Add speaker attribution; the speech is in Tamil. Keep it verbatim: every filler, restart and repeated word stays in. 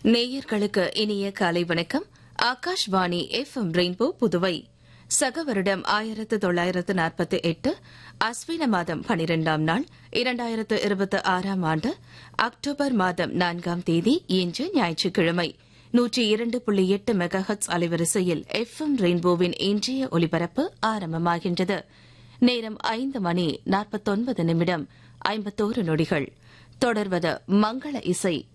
Speaker 1: நேயர்களுக்கு இனிய காலை வணக்கம். Akashvani F M rainbow Puduvai. சக வருடம் ஆயிரத்து தொள்ளாயிரத்து நாற்பத்தி எட்டு அஸ்வின மாதம் பனிரெண்டாம் நாள் இரண்டாயிரத்து இருபத்தி ஆறாம் ஆண்டு அக்டோபர் மாதம் நான்காம் தேதி இன்று ஞாயிற்றுக்கிழமை நூற்றி இரண்டு புள்ளி எட்டு மெகாஹெட்ஸ் அலைவரிசையில் எஃப் எம் ரெயின்போவின் இன்றைய ஒலிபரப்பு ஆரம்பமாகின்றது. நேரம் ஐந்து மணி நாற்பத்தொன்பது நிமிடம் ஐம்பத்தோரு நொடிகள். தொடர்வது மங்கள இசை.